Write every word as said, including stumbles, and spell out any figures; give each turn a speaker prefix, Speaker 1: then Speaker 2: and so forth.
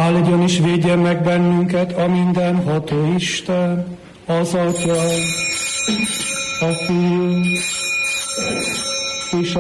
Speaker 1: Áldjon és védjen meg bennünket a mindenható Isten, az Atya, a Fiú és